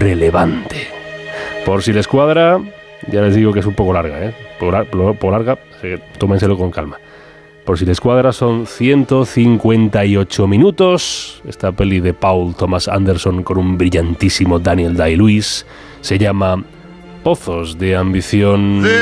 irrelevante. Por si les cuadra, ya les digo que es un poco larga, por larga, así que tómenselo con calma. Por si les cuadra, son 158 minutos. Esta peli de Paul Thomas Anderson con un brillantísimo Daniel Day-Lewis se llama Pozos de Ambición.